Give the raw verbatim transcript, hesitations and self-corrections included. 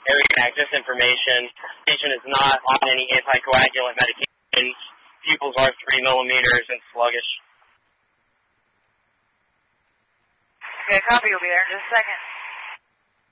area access information. Patient is not on any anticoagulant medications. Pupils are three millimeters and sluggish. Okay, copy. We'll be there in just a second.